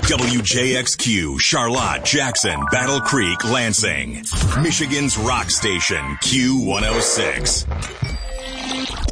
WJXQ, Charlotte, Jackson, Battle Creek, Lansing. Michigan's rock station, Q106.